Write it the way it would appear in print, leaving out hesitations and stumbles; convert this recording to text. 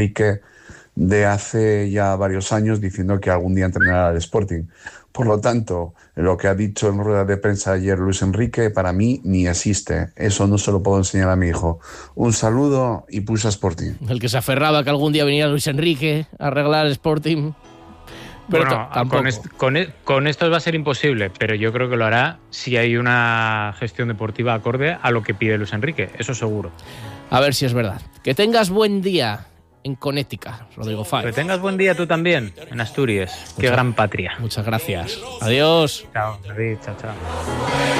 Enrique de hace ya varios años diciendo que algún día entrenará al Sporting. Por lo tanto, lo que ha dicho en rueda de prensa ayer Luis Enrique, para mí ni existe. Eso no se lo puedo enseñar a mi hijo. Un saludo y push a Sporting. El que se aferraba a que algún día viniera Luis Enrique a arreglar el Sporting. Pero Bueno, tampoco. con esto va a ser imposible, pero yo creo que lo hará si hay una gestión deportiva acorde a lo que pide Luis Enrique, eso seguro. A ver si es verdad. Que tengas buen día en Connecticut, Rodrigo Fáez. Que tengas buen día tú también, en Asturias. Qué gran patria. Muchas gracias. Adiós. Chao, David, chao.